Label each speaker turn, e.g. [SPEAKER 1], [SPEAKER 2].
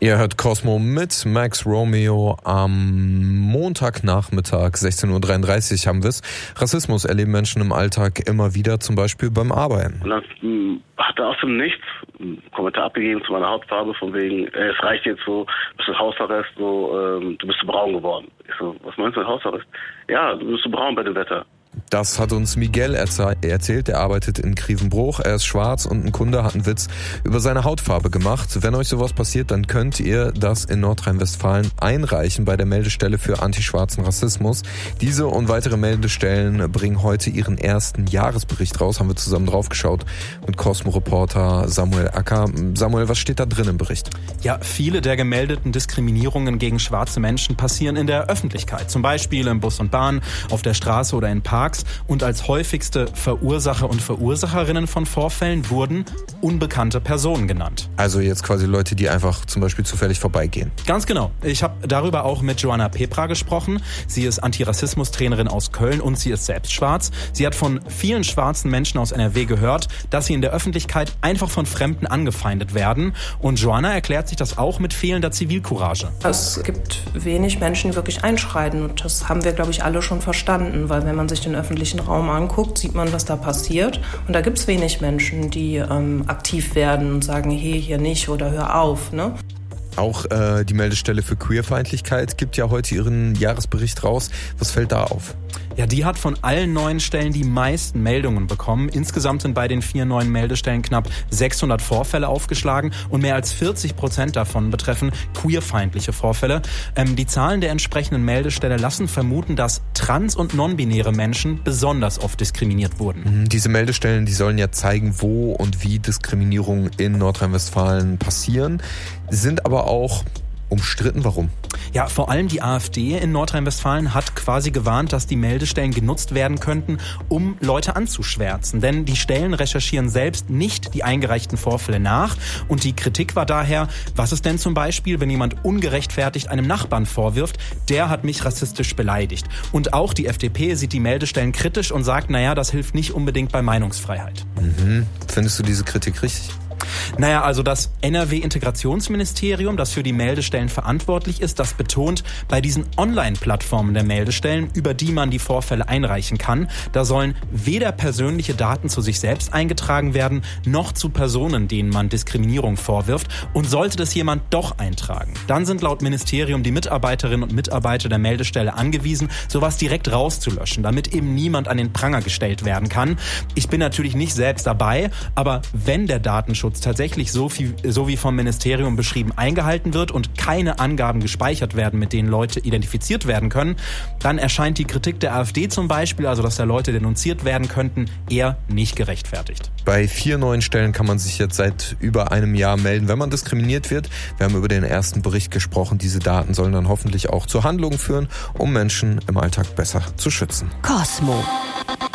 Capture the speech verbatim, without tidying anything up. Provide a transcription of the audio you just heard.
[SPEAKER 1] Ihr hört Cosmo mit Max Romeo am Montagnachmittag, sechzehn Uhr dreiunddreißig haben wir es. Rassismus erleben Menschen im Alltag immer wieder, zum Beispiel beim Arbeiten.
[SPEAKER 2] Und dann mh, hat er aus dem Nichts einen Kommentar abgegeben zu meiner Hautfarbe, von wegen, äh, es reicht jetzt so, bist du Hausarrest, so, ähm, du bist so braun geworden. Ich so, was meinst du mit Hausarrest? Ja, du bist so braun bei dem Wetter.
[SPEAKER 1] Das hat uns Miguel erzählt, er arbeitet in Grevenbroich, er ist schwarz und ein Kunde hat einen Witz über seine Hautfarbe gemacht. Wenn euch sowas passiert, dann könnt ihr das in Nordrhein-Westfalen einreichen bei der Meldestelle für antischwarzen Rassismus. Diese und weitere Meldestellen bringen heute ihren ersten Jahresbericht raus, haben wir zusammen draufgeschaut mit Cosmo-Reporter Samuel Acker. Samuel, was steht da drin im Bericht?
[SPEAKER 3] Ja, viele der gemeldeten Diskriminierungen gegen schwarze Menschen passieren in der Öffentlichkeit, zum Beispiel im Bus und Bahn, auf der Straße oder in Parks. Und als häufigste Verursacher und Verursacherinnen von Vorfällen wurden unbekannte Personen genannt.
[SPEAKER 1] Also jetzt quasi Leute, die einfach zum Beispiel zufällig vorbeigehen.
[SPEAKER 3] Ganz genau. Ich habe darüber auch mit Joanna Pepra gesprochen. Sie ist Antirassismus-Trainerin aus Köln und sie ist selbst schwarz. Sie hat von vielen schwarzen Menschen aus N R W gehört, dass sie in der Öffentlichkeit einfach von Fremden angefeindet werden. Und Joanna erklärt sich das auch mit fehlender Zivilcourage.
[SPEAKER 4] Es gibt wenig Menschen, die wirklich einschreiten. Und das haben wir, glaube ich, alle schon verstanden. Weil wenn man sich den öffentlichen Raum anguckt, sieht man, was da passiert. Und da gibt es wenig Menschen, die ähm, aktiv werden und sagen, hey, hier nicht oder hör auf, ne?
[SPEAKER 1] Auch äh, die Meldestelle für Queerfeindlichkeit gibt ja heute ihren Jahresbericht raus. Was fällt da auf?
[SPEAKER 3] Ja, die hat von allen neuen Stellen die meisten Meldungen bekommen. Insgesamt sind bei den vier neuen Meldestellen knapp sechshundert Vorfälle aufgeschlagen und mehr als vierzig Prozent davon betreffen queerfeindliche Vorfälle. Ähm, die Zahlen der entsprechenden Meldestelle lassen vermuten, dass trans- und non-binäre Menschen besonders oft diskriminiert wurden.
[SPEAKER 1] Diese Meldestellen, die sollen ja zeigen, wo und wie Diskriminierung in Nordrhein-Westfalen passieren, sind aber auch umstritten. Warum?
[SPEAKER 3] Ja, vor allem die AfD in Nordrhein-Westfalen hat quasi gewarnt, dass die Meldestellen genutzt werden könnten, um Leute anzuschwärzen. Denn die Stellen recherchieren selbst nicht die eingereichten Vorfälle nach. Und die Kritik war daher, was ist denn zum Beispiel, wenn jemand ungerechtfertigt einem Nachbarn vorwirft, der hat mich rassistisch beleidigt. Und auch die F D P sieht die Meldestellen kritisch und sagt, naja, das hilft nicht unbedingt bei Meinungsfreiheit.
[SPEAKER 1] Mhm. Findest du diese Kritik richtig?
[SPEAKER 3] Naja, also das N R W-Integrationsministerium, das für die Meldestellen verantwortlich ist, das betont, bei diesen Online-Plattformen der Meldestellen, über die man die Vorfälle einreichen kann, da sollen weder persönliche Daten zu sich selbst eingetragen werden, noch zu Personen, denen man Diskriminierung vorwirft. Und sollte das jemand doch eintragen, dann sind laut Ministerium die Mitarbeiterinnen und Mitarbeiter der Meldestelle angewiesen, sowas direkt rauszulöschen, damit eben niemand an den Pranger gestellt werden kann. Ich bin natürlich nicht selbst dabei, aber wenn der Datenschutz tatsächlich so, viel, so wie vom Ministerium beschrieben eingehalten wird und keine Angaben gespeichert werden, mit denen Leute identifiziert werden können, dann erscheint die Kritik der AfD zum Beispiel, also dass da Leute denunziert werden könnten, eher nicht gerechtfertigt.
[SPEAKER 1] Bei vier neuen Stellen kann man sich jetzt seit über einem Jahr melden, wenn man diskriminiert wird. Wir haben über den ersten Bericht gesprochen. Diese Daten sollen dann hoffentlich auch zu Handlungen führen, um Menschen im Alltag besser zu schützen.
[SPEAKER 5] Cosmo.